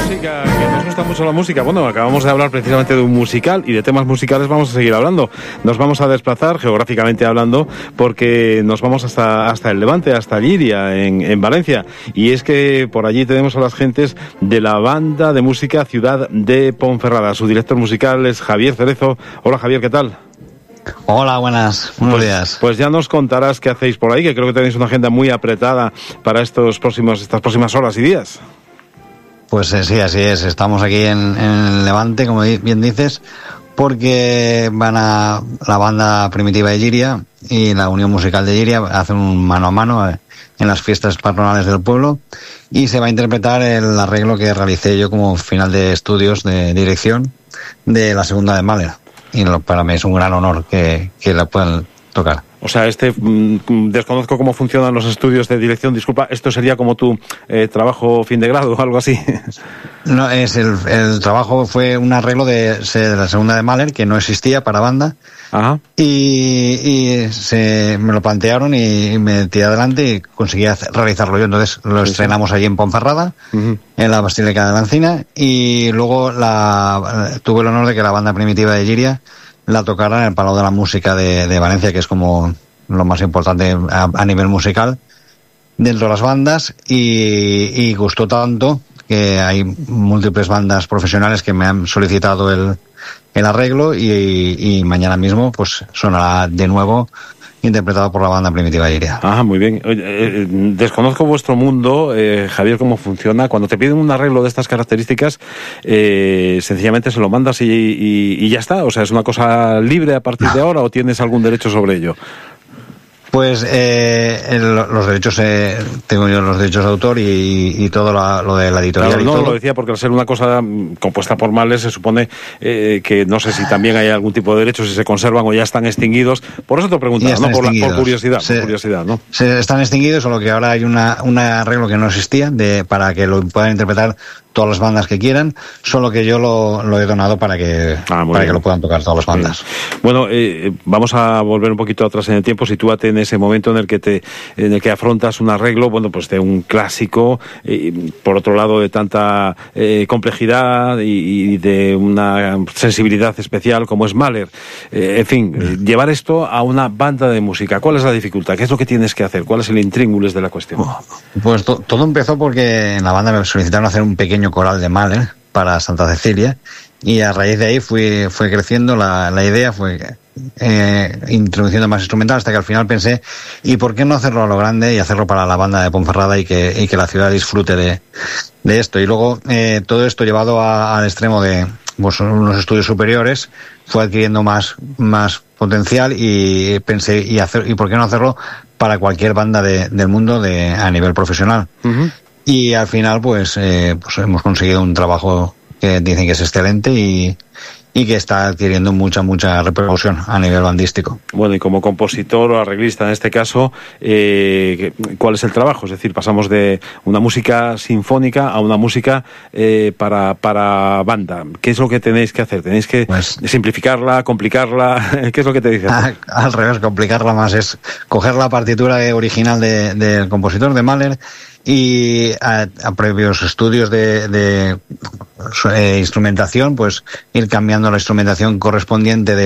música, que nos gusta mucho la música. Bueno, acabamos de hablar precisamente de un musical y de temas musicales vamos a seguir hablando. Nos vamos a desplazar, geográficamente hablando, porque nos vamos hasta el Levante, hasta Llíria, en Valencia. Y es que por allí tenemos a las gentes de la banda de música Ciudad de Ponferrada. Su director musical es Javier Cerezo. Hola Javier, ¿qué tal? Hola, buenos días. Pues ya nos contarás qué hacéis por ahí, que creo que tenéis una agenda muy apretada para estas próximas horas y días. Pues sí, así es. Estamos aquí en el Levante, como bien dices, porque van a la banda primitiva de Llíria y la Unión Musical de Llíria hacen un mano a mano en las fiestas patronales del pueblo y se va a interpretar el arreglo que realicé yo como final de estudios de dirección de la segunda de Mahler. Y para mí es un gran honor que la puedan tocar. O sea, desconozco cómo funcionan los estudios de dirección. Disculpa, ¿esto sería como tu trabajo fin de grado o algo así? No, el trabajo fue un arreglo de la segunda de Mahler que no existía para banda. Ajá. Y me lo plantearon y me tiré adelante y conseguí realizarlo yo. Entonces lo estrenamos allí en Ponferrada, uh-huh, en la Basílica de la Encina, y luego tuve el honor de que la banda primitiva de Llíria la tocara en el Palau de la Música de Valencia, que es como lo más importante a nivel musical dentro de las bandas, y gustó tanto que hay múltiples bandas profesionales que me han solicitado el arreglo y mañana mismo pues sonará de nuevo interpretado por la banda primitiva de Llíria. Ah, muy bien. Desconozco vuestro mundo, Javier, cómo funciona. Cuando te piden un arreglo de estas características, sencillamente se lo mandas y ya está. O sea, ¿es una cosa libre a partir de ahora o tienes algún derecho sobre ello? Pues los derechos, tengo yo los derechos de autor y todo lo de la editorial. Claro, y todo. Lo decía porque al ser una cosa compuesta por Mahler se supone que no sé si también hay algún tipo de derechos, si se conservan o ya están extinguidos. Por eso te preguntaba, ¿no? Por curiosidad, ¿no? Se están extinguidos, solo que ahora hay un arreglo que no existía para que lo puedan interpretar todas las bandas que quieran, solo que yo lo he donado para que lo puedan tocar todas las bandas. Bien. Bueno, vamos a volver un poquito atrás en el tiempo. Sitúate en ese momento en el que afrontas un arreglo, bueno, pues de un clásico, por otro lado de tanta complejidad y de una sensibilidad especial como es Mahler. En fin, llevar esto a una banda de música. ¿Cuál es la dificultad? ¿Qué es lo que tienes que hacer? ¿Cuál es el intríngulis de la cuestión? Pues todo empezó porque en la banda me solicitaron hacer un pequeño coral de Mahler para Santa Cecilia y a raíz de ahí fue creciendo la idea, fue introduciendo más instrumental hasta que al final pensé, ¿y por qué no hacerlo a lo grande y hacerlo para la banda de Ponferrada y que la ciudad disfrute de esto? Y luego todo esto llevado al extremo de unos estudios superiores fue adquiriendo más potencial y pensé, ¿y por qué no hacerlo para cualquier banda del mundo a nivel profesional? Uh-huh. Y al final pues hemos conseguido un trabajo que dicen que es excelente y que está adquiriendo mucha repercusión a nivel bandístico. Bueno, y como compositor o arreglista en este caso, ¿cuál es el trabajo? Es decir, pasamos de una música sinfónica a una música para banda. ¿Qué es lo que tenéis que hacer? ¿Tenéis que simplificarla, complicarla? ¿Qué es lo que te dicen? Al revés, complicarla más. Es coger la partitura original del compositor, de Mahler, y a previos estudios de instrumentación, pues ir cambiando la instrumentación correspondiente